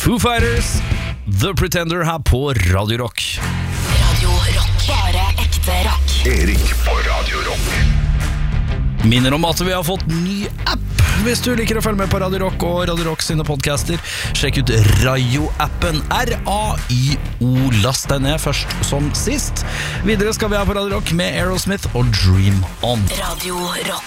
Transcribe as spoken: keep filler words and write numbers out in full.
Foo Fighters, The Pretender her på Radio Rock. Radio Rock, bare ekte rock. Erik på Radio Rock. Minner om at vi har fått ny app. Hvis du liker å følge med på Radio Rock og Radio Rock sine podcaster, sjekk ut Rayo-appen. R A Y O. Last deg ned først som sist. Videre skal vi ha på Radio Rock med Aerosmith og Dream On. Radio Rock.